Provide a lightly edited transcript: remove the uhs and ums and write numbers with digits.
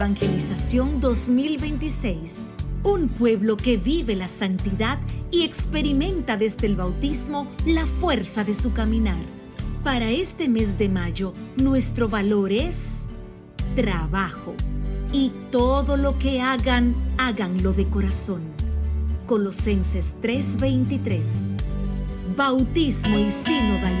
Evangelización 2026. Un pueblo que vive la santidad y experimenta desde el bautismo la fuerza de su caminar. Para este mes de mayo, nuestro valor es trabajo. Y todo lo que hagan, háganlo de corazón. Colosenses 3:23. Bautismo y sinodalidad.